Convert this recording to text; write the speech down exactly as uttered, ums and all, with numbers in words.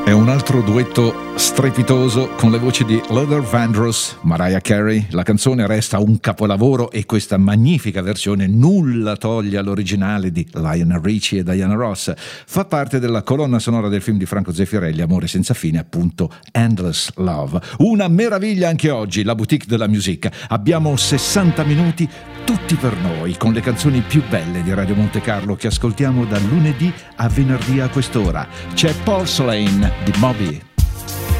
È un altro duetto strepitoso con le voci di Luther Vandross, Mariah Carey. La canzone resta un capolavoro e questa magnifica versione nulla toglie all'originale di Lionel Richie e Diana Ross. Fa parte della colonna sonora del film di Franco Zeffirelli, Amore senza fine, appunto Endless Love. Una meraviglia anche oggi, la boutique della musica. Abbiamo sessanta minuti tutti per noi, con le canzoni più belle di Radio Monte Carlo che ascoltiamo da lunedì a venerdì a quest'ora. C'è Porcelain di Moby.